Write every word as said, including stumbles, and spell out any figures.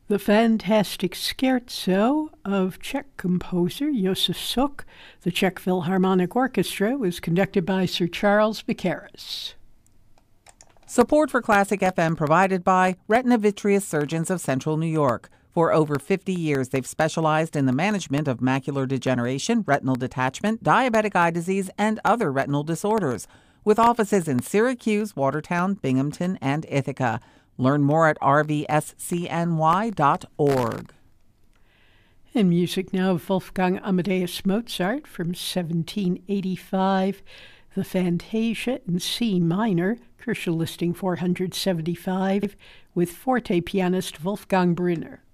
The fantastic scherzo of Czech composer Josef Suk, the Czech Philharmonic Orchestra, was conducted by Sir Charles Beccaris. Support for Classic F M provided by Retina Vitreous Surgeons of Central New York. For over fifty years, they've specialized in the management of macular degeneration, retinal detachment, diabetic eye disease, and other retinal disorders, with offices in Syracuse, Watertown, Binghamton, and Ithaca. Learn more at r v s c n y dot org. And music now of Wolfgang Amadeus Mozart from seventeen eighty-five, the Fantasia in C minor, Kirschel listing four hundred seventy-five, with forte pianist Wolfgang Brünner.